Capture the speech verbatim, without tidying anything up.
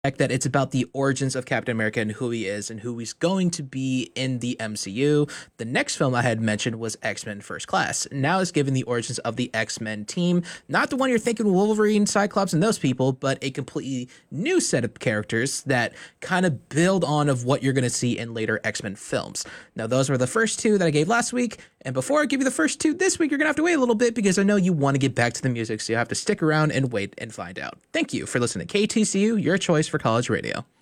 that it's about the origins of Captain America and who he is and who he's going to be in the M C U. The next film I had mentioned was X-Men First Class. Now it's given the origins of the X-Men team, not the one you're thinking Wolverine, Cyclops, and those people, but a completely new set of characters that kind of build on of what you're going to see in later X-Men films. Now, those were the first two that I gave last week, and before I give you the first two this week, you're going to have to wait a little bit because I know you want to get back to the music, so you have to stick around and wait and find out. Thank you for listening to K T C U, your choice for college radio.